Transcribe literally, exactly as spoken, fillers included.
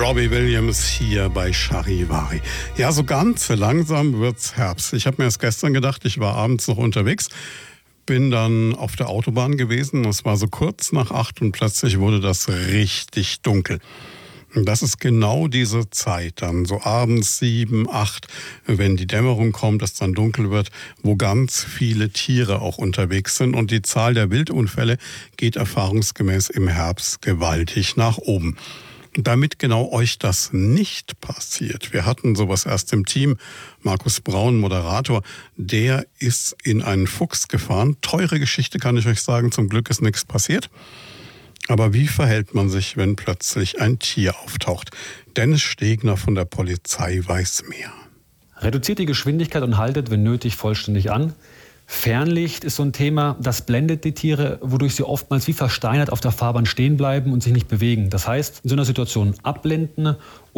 Robbie Williams hier bei Charivari. Ja, so ganz langsam wird's Herbst. Ich habe mir erst gestern gedacht, ich war abends noch unterwegs, bin dann auf der Autobahn gewesen. Es war so kurz nach acht und plötzlich wurde das richtig dunkel. Und das ist genau diese Zeit dann, so abends sieben, acht, wenn die Dämmerung kommt, es dann dunkel wird, wo ganz viele Tiere auch unterwegs sind. Und die Zahl der Wildunfälle geht erfahrungsgemäß im Herbst gewaltig nach oben. Damit genau euch das nicht passiert. Wir hatten sowas erst im Team. Markus Braun, Moderator, der ist in einen Fuchs gefahren. Teure Geschichte, kann ich euch sagen. Zum Glück ist nichts passiert. Aber wie verhält man sich, wenn plötzlich ein Tier auftaucht? Dennis Stegner von der Polizei weiß mehr. Reduziert die Geschwindigkeit und haltet, wenn nötig, vollständig an. Fernlicht ist so ein Thema, das blendet die Tiere, wodurch sie oftmals wie versteinert auf der Fahrbahn stehen bleiben und sich nicht bewegen. Das heißt, in so einer Situation abblenden